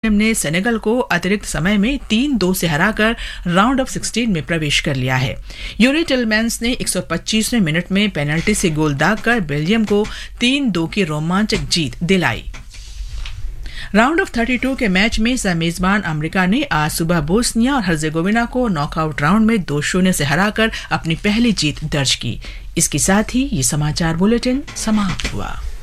Belgium ने Senegal को अतिरिक्त समय में 3-2 से हराकर राउंड ऑफ 16 में प्रवेश कर लिया है। यूरी टिलमैन्स ने 125वें मिनट में पेनल्टी से गोल दागकर बेल्जियम को 3-2 की रोमांचक जीत दिलाई। राउंड ऑफ 32 के मैच में मेजबान अमेरिका ने आज सुबह बोस्निया और हर्जेगोविना को नॉकआउट राउंड में 2-0 से हराकर अपनी पहली जीत दर्ज की। इसके साथ ही ये समाचार बुलेटिन समाप्त हुआ।